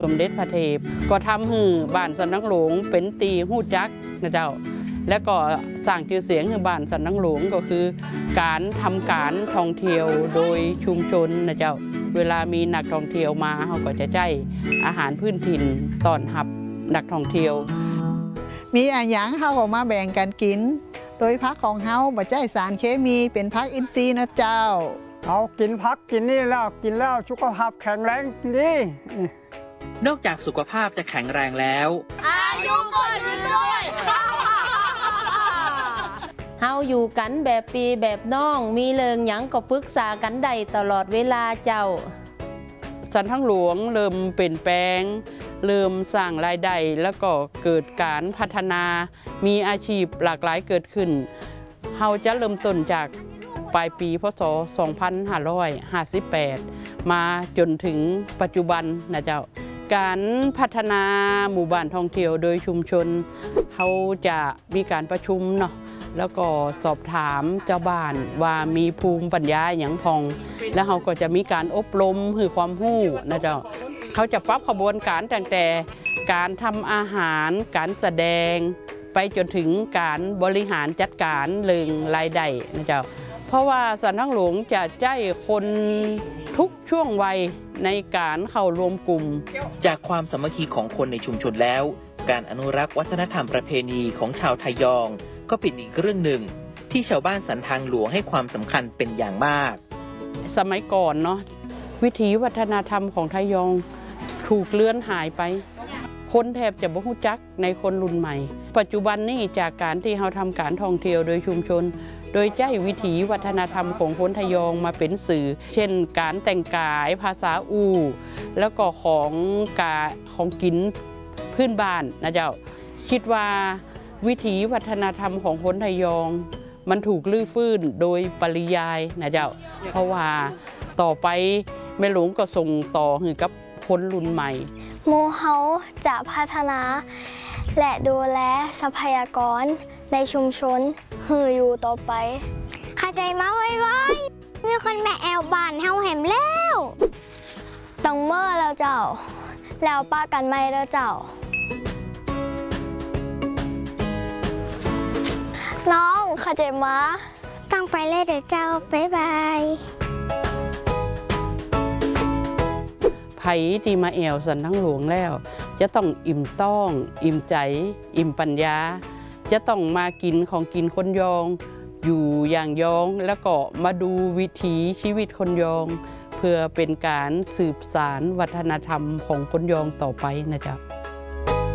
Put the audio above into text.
สมเด็จพระเทพก็ทำให้บ้านสันนังหลวงเป็นตีหู้จักนะเจ้าและก็สร้างชื่อเสียงให้บ้านสันนังหลวงก็คือการทำการท่องเที่ยวโดยชุมชนนะเจ้าเวลามีนักท่องเที่ยวมาเขาก็จะใช้อาหารพื้นถิ่นต้อนรับนักท่องเที่ยวมีอาหารเขาก็มาแบ่งกันกินโดยพักของเขาบ่ใช้สารเคมีเป็นพักอินทรีย์นะเจ้าเอากินพักกินนี่แล้วกินแล้วสุขภาพแข็งแรงดีนอกจากสุขภาพจะแข็งแรงแล้วอายุก็ยืนด้วยเฮาอยู่กันแบบปีแบบน้องมีเรื่องหยังก็ปรึกษากันได้ตลอดเวลาเจ้าสันทั้งหลวงเริ่มเปลี่ยนแปลงเริ่มสร้างรายได้แล้วก็เกิดการพัฒนามีอาชีพหลากหลายเกิดขึ้นเฮาจะเริ่มต้นจากปลายปีพศ 2558 มาจนถึงปัจจุบันนะเจ้าการพัฒนาหมู่บ้านท่องเที่ยวโดยชุมชนเขาจะมีการประชุมเนาะแล้วก็สอบถามเจ้าบ้านว่ามีภูมิปัญญาอย่างพองแล้วเขาก็จะมีการอบรมให้ความรู้นะเจ้าเขาจะปรับขบวนการตั้งแต่การทำอาหารการแสดงไปจนถึงการบริหารจัดการเรื่องรายได้นะเจ้าเพราะว่าสันทั้งหลวงจะใจคนทุกช่วงวัยในการเข้ารวมกลุ่มจากความสามัคคีของคนในชุมชนแล้วการอนุรักษ์วัฒนธรรมประเพณีของชาวไทยองก็เป็นอีกเรื่องหนึ่งที่ชาวบ้านสันทางหลวงให้ความสำคัญเป็นอย่างมากสมัยก่อนเนาะวิถีวัฒนธรรมของไทยองถูกเลือนหายไปคนแทบจะบ่รู้จักในคนรุ่นใหม่ปัจจุบันนี้จากการที่เราทำการท่องเที่ยวโดยชุมชนโดยใจวิถีวัฒนธรรมของคนไทยองมาเป็นสื่อเช่นการแต่งกายภาษาอู่แล้วก็ของกินพื้นบ้านนะเจ้าคิดว่าวิถีวัฒนธรรมของคนไทยองมันถูกลื้อฟื้นโดยปริยายนะเจ้าเพราะว่าต่อไปแม่หลวงก็ส่งต่อให้กับคนรุ่นใหม่หมู่เฮาจะพัฒนาและดูแลทรัพยากรในชุมชนให้อยู่ต่อไปเข้าใจมาไว้มีคนแม่แอวบ้านเฮาแหมแล้วต้องเมื่อแล้วเจ้าแล้วป้ากันไม่แล้วเจ้าน้องเข้าใจมาต้องไปเลยเดี๋ยวเจ้าบ๊ายบายไผที่มาแอวสันทั้งหลวงแล้วจะต้องอิ่มต้องอิ่มใจอิ่มปัญญาจะต้องมากินของกินคนยองอยู่อย่างยองแล้วก็มาดูวิถีชีวิตคนยองเพื่อเป็นการสืบสานวัฒนธรรมของคนยองต่อไปนะจ๊ะ